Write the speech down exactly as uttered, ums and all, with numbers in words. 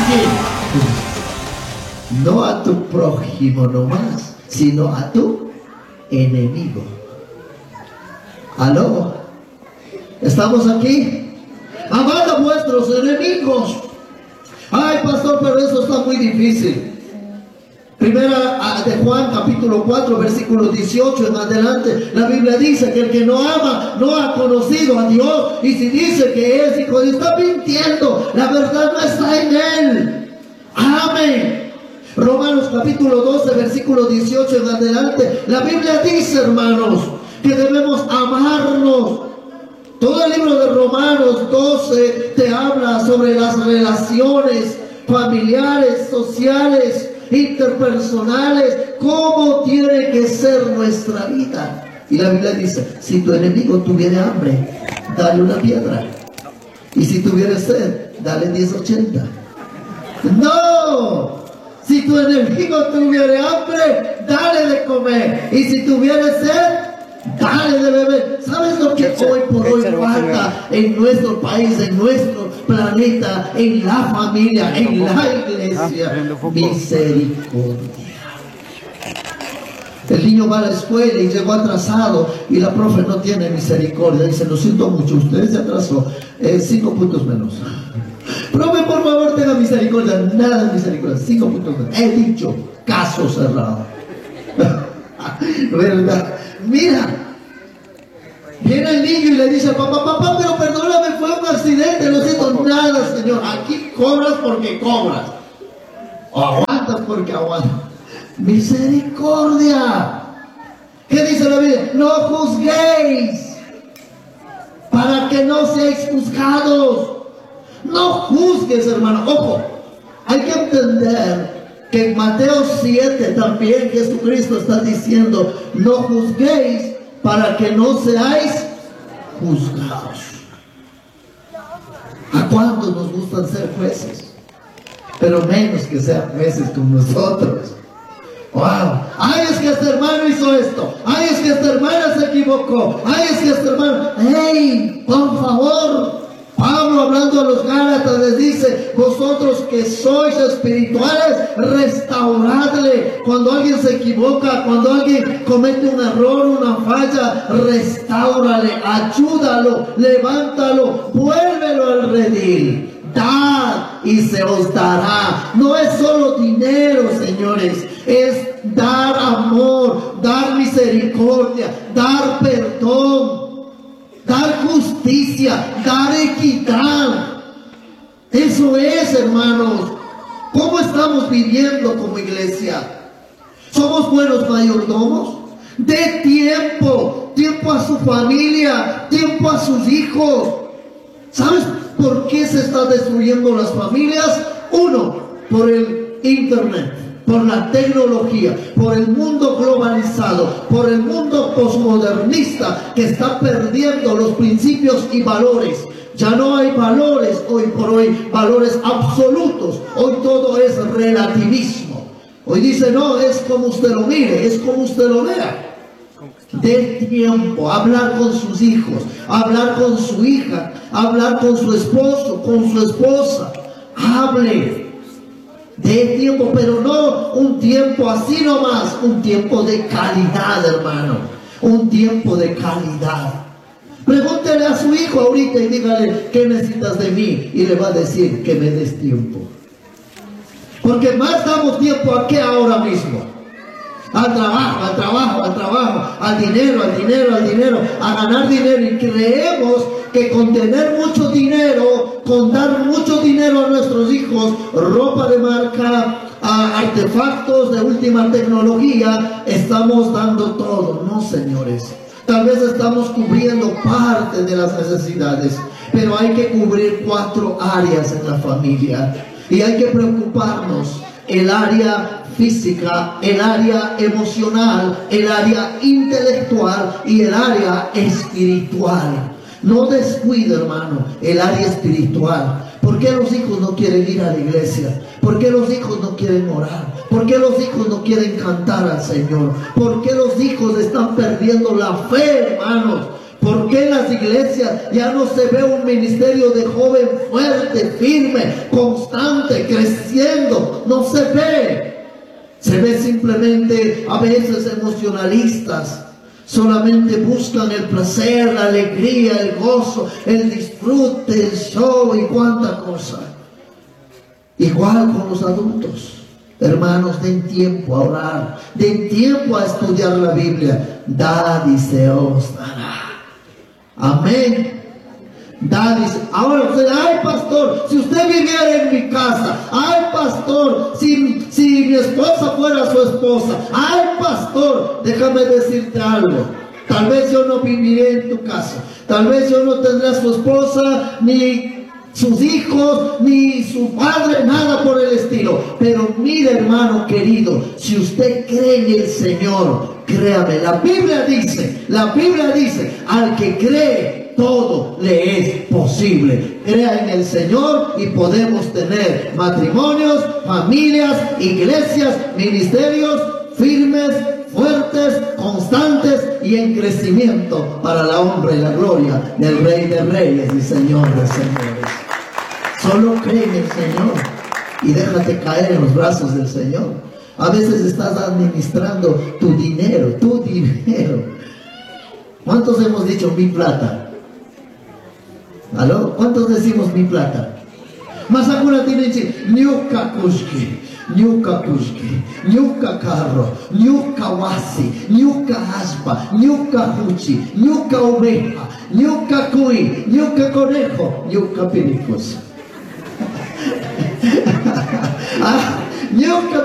aquí. No a tu prójimo nomás, sino a tu enemigo. ¿Aló? ¿Estamos aquí? Amad a vuestros enemigos. Ay, pastor, pero eso está muy difícil. Primera de Juan, capítulo cuatro, versículo dieciocho en adelante, la Biblia dice que el que no ama no ha conocido a Dios, y si dice que es hijo de Dios, está mintiendo. La verdad no está en él. Amén. Romanos capítulo doce, versículo dieciocho en adelante, la Biblia dice, hermanos, que debemos amarnos. Todo el libro de Romanos doce te habla sobre las relaciones familiares, sociales, interpersonales, cómo tiene que ser nuestra vida. Y la Biblia dice, si tu enemigo tuviera hambre, dale una piedra, y si tuviera sed, dale diez ochenta. No, si tu enemigo tuviera hambre, dale de comer, y si tuviera sed, dale de beber. ¿Sabes lo que hoy por hoy falta en nuestro país, en nuestro planeta, en la familia, en la iglesia? Misericordia. El niño va a la escuela y llegó atrasado y la profe no tiene misericordia. Dice, lo siento mucho, usted se atrasó, eh, cinco puntos menos. Profe, por favor, tenga misericordia. Nada de misericordia, cinco puntos menos. He dicho, caso cerrado. ¿Verdad? Mira, viene el niño y le dice, papá, papá, pero perdóname, fue un accidente, no siento nada, señor. Aquí cobras porque cobras, o aguantas porque aguantas. Misericordia. ¿Qué dice la Biblia? No juzguéis, para que no seáis juzgados. No juzgues, hermano. Ojo, hay que entender que en Mateo siete también Jesucristo está diciendo, no juzguéis para que no seáis juzgados. ¿A cuántos nos gustan ser jueces? Pero menos que sean jueces con nosotros. Wow. Ay, es que este hermano hizo esto. Ay, es que esta hermana se equivocó. Ay, es que este hermano. ¡Hey! Por favor. Pablo, hablando a los Gálatas, les dice, vosotros que sois espirituales, restauradle. Cuando alguien se equivoca, cuando alguien comete un error, una falla, restáurale, ayúdalo, levántalo, vuélvelo al redil. Dad y se os dará. No es solo dinero, señores, es dar amor, dar misericordia, dar perdón, dar justicia, dar equidad. Eso es, hermanos. ¿Cómo estamos viviendo como iglesia? ¿Somos buenos mayordomos? De tiempo, tiempo a su familia, tiempo a sus hijos. ¿Sabes por qué se están destruyendo las familias? Uno, por el internet, por la tecnología, por el mundo globalizado, por el mundo posmodernista que está perdiendo los principios y valores. Ya no hay valores hoy por hoy, valores absolutos. Hoy todo es relativismo. Hoy dice, no, es como usted lo mire, es como usted lo vea. De tiempo, hablar con sus hijos, hablar con su hija, hablar con su esposo, con su esposa. Hable. De tiempo, pero no un tiempo así nomás, un tiempo de calidad, hermano, un tiempo de calidad. Pregúntele a su hijo ahorita y dígale, ¿qué necesitas de mí? Y le va a decir, que me des tiempo. Porque más damos tiempo a qué ahora mismo. Al trabajo, al trabajo, al trabajo, al dinero, al dinero, al dinero, a ganar dinero. Y creemos que con tener mucho dinero, con dar mucho dinero a nuestros hijos, ropa de marca, a artefactos de última tecnología, estamos dando todo. No, señores. Tal vez estamos cubriendo parte de las necesidades, pero hay que cubrir cuatro áreas en la familia. Y hay que preocuparnos. El área física, el área emocional, el área intelectual y el área espiritual. No descuide, hermano, el área espiritual. ¿Por qué los hijos no quieren ir a la iglesia? ¿Por qué los hijos no quieren orar? ¿Por qué los hijos no quieren cantar al Señor? ¿Por qué los hijos están perdiendo la fe, hermanos? ¿Por qué en las iglesias ya no se ve un ministerio de joven fuerte, firme, constante, creciendo? No se ve. Se ve simplemente a veces emocionalistas. Solamente buscan el placer, la alegría, el gozo, el disfrute, el show y cuánta cosa. Igual con los adultos. Hermanos, den tiempo a orar, den tiempo a estudiar la Biblia. Dad y se os dará. Amén. Dad y se... Ahora usted, ay pastor, si usted viviera en mi casa, ay pastor, si, si mi esposa fuera su esposa, ay pastor, déjame decirte algo. Tal vez yo no viviré en tu casa, tal vez yo no tendré a su esposa, ni sus hijos, ni su padre, nada por el estilo. Pero mire, hermano querido, si usted cree en el Señor, créame, la Biblia dice, la Biblia dice, al que cree, todo le es posible. Crea en el Señor y podemos tener matrimonios, familias, iglesias, ministerios firmes, fuertes, constantes y en crecimiento para la honra y la gloria del Rey de Reyes y Señor de Señores. Solo cree en el Señor y déjate caer en los brazos del Señor. A veces estás administrando tu dinero, tu dinero. ¿Cuántos hemos dicho mi plata? ¿Aló? ¿Cuántos decimos mi plata? Más alguna tienen que decir Niuka kushki, Niuka kushki, Niuka carro, Niuka wasi, Niuka aspa, Niuka huchi, Niuka oveja, Niuka cuy, Niuka conejo, Niuka pericos. Ah, Niuka